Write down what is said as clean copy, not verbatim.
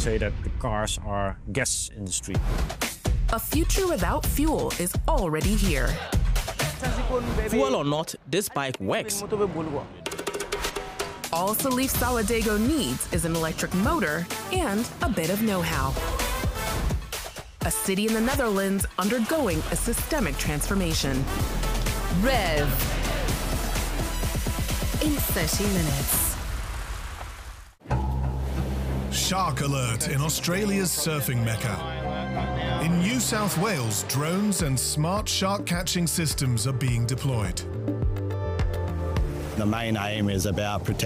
say that the cars are gas industry. A future without fuel is already here. Fuel or not, this bike works. All Salif Saladego needs is an electric motor and a bit of know-how. A city in the Netherlands undergoing a systemic transformation. Rev. In 30 minutes. Shark alert in Australia's surfing mecca. In New South Wales, drones and smart shark catching systems are being deployed. The main aim is about protecting